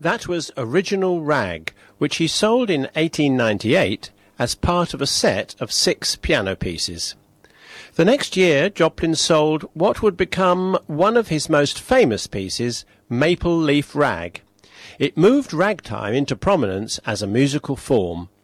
That was Original Rag, which he sold in 1898 as part of a set of 6 piano pieces. The next year, Joplin sold what would become one of his most famous pieces, Maple Leaf Rag. It moved ragtime into prominence as a musical form,